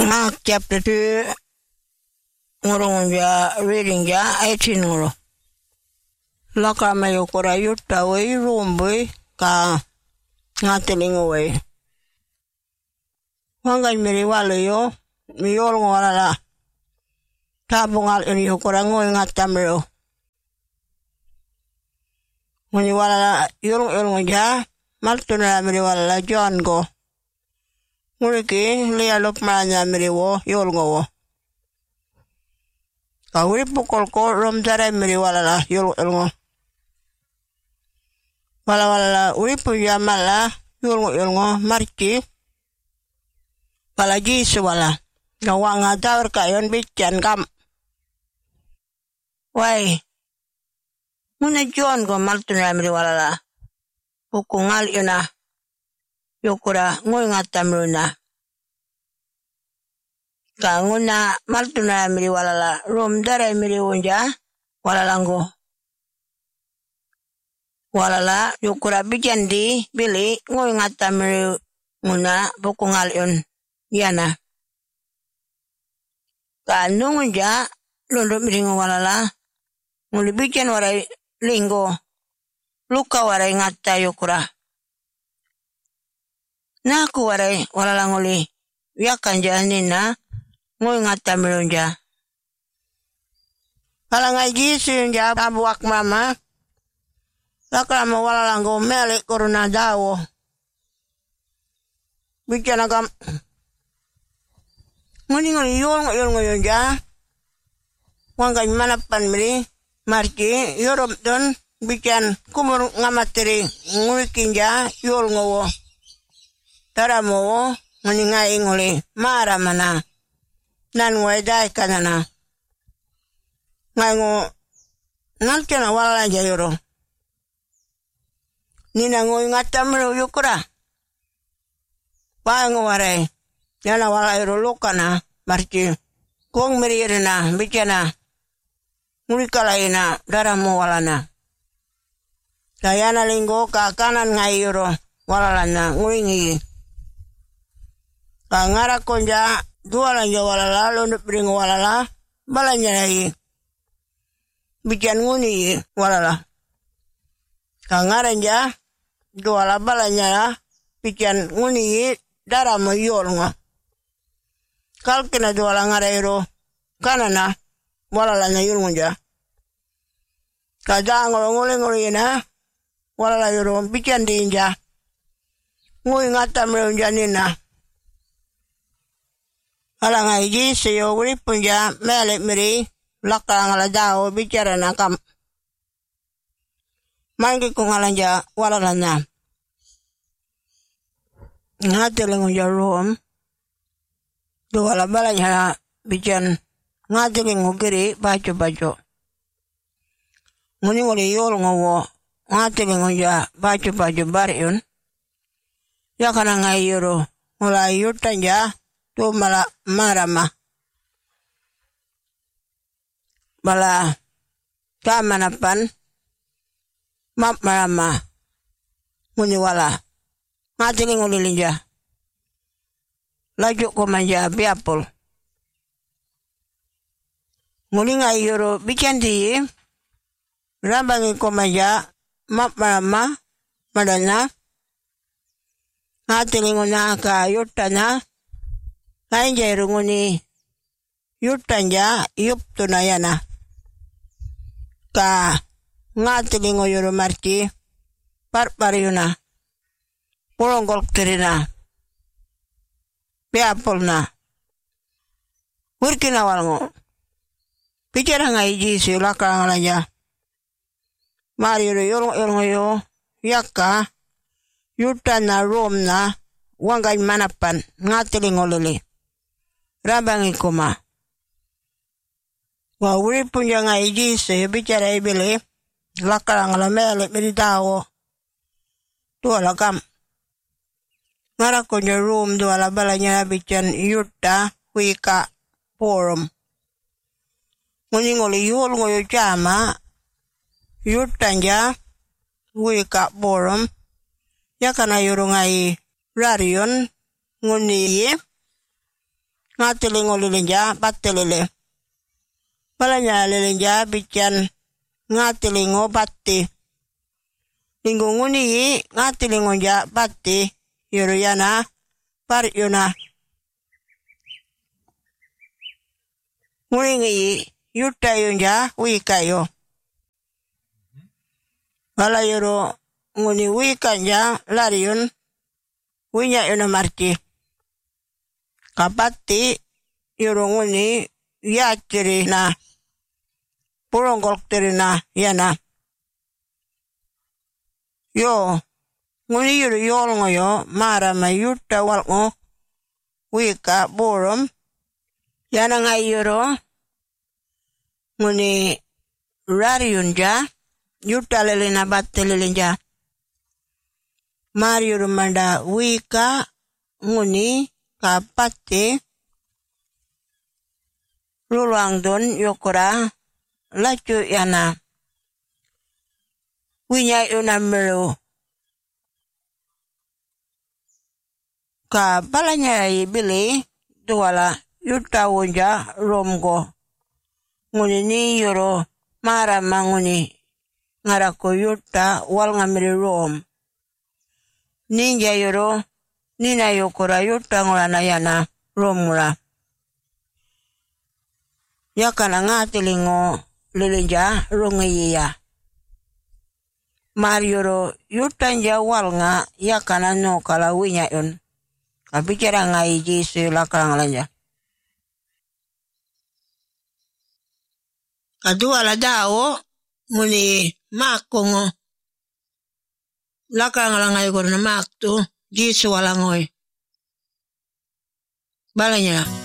chapter 2 ngurung ja reading ja 18 nguru laka mayo kora yutta we rumboy ka ngateling we wangan miri walo yo miyol ngwala tabungal ini kora ngoy ngatamro ngoni wala yolong ja maltuna miri wala John go nguriki liya lopmanya miri wo yolngo wo kawiri pukol ko romdara miri wala yolngo wala uri punya mala yolngo marci wala jisu wala ngawanga tawar kayon bican kam wai muna John go maltuna miri wala pukungal yuna yokura ngoy ngatamruna kanguna maltuna miri walala romdara miri wonja walalango walala yokura bijandi bili ngoy ngatamri nguna bukungal yon yana kanungunja londo miringo walala nguli bijan warai lingo luka warai ngata yokura naku warai walalangoli yakan janina ngoy ngatamrunja halangai jisu ja abuak mama lakrama walalango melek koruna dawo bicara kam ngoni yol ja wangkai manapan miri marci yorob don bican kumur ngamateri nguikinja yol ngowo taramo meningai ngoli mara mana nan ngoi dai kanana ngango nan kena wala jayoro nina ngoi ngatamro yukura pango ware yana wala yoro lokana marci kong merirena bicana nguli kalaina daramo walana dayana linggo ka kanan ngai yoro walalana nguingi ngara konja dua lanja walala londo piring walala balanya lagi bijan nguni walala ngara ja dua la balanya bijan nguni dara moyol nga kalkina dua la ngara ero kanana walala na yulunja kada ngolongole na walala yoro bijan dinja ngui ngata mreunja nina halangai ji seyo uri punja melek miri lakang ala dao bicara nakam mangi kung alanja walalana ngate lengo jarom do ala balanya bijan ngate lengo kiri baco ngoni ngoli yol ngowo ngate lengo ja baco bariun ya kana ngai yoro mulai yutanja tu mala marama bala kamanapan map marama muni wala ngatiling ulilinja laju ko manja biapol ngulinga yoro bicandi rabangi ko manja map marama madana ngatiling unaka yutana kainja irunguni yutanja yup tunayana ka ngatilingo yoro marci parpariuna pulonggol terina beapolna urkina walngo bicara ngai jisu lakang alaja mari yoro yo yakka yutana romna wangai manapan ngatilingo lele rabangi koma wa uri punya ngai jisu bicara ibele lakang ala mele meditawo tua lakam ngara konya room dua la balanya bican yutta wika forum ngoni ngoli yul ngoyo chama yuttanja wika forum yakana yorungai rarion ngoni ngatilingo lilinja pattelele. Balanya lilinja bican ngatilingo patti. Linggo nguni ngatilingo ja patti yuruyana paryuna. Ngulingi yutayunja wikayo. Bala yuro nguni wikanja lariun winya yuna marci. Kapatti yuro nguni yachiri na purongkol na yana. Yo nguni yuro yol ngoyo mara mayuta walngo wika borom yana ngai yuro nguni rariunja yuta lelena batte lelenja. Mario rumanda wika nguni kapate lulang don yokora lacu yana. Winya yunamelo ka balanya ibili duala yuta wonja romgo. Nguni ni yoro mara manguni ngarako yuta wal ngamiri rom. Ninja yoro nina yokora yuta ngolana yana romula. Yakana ngatilingo lilinja rongiya. Marioro yuta nja wal nga yakana no kala winya yun. Kabicara ngai jisu lakang lanja. Kadua la dao nguni makongo. Lakang langai korna maktu jisu walangoy. Balanya.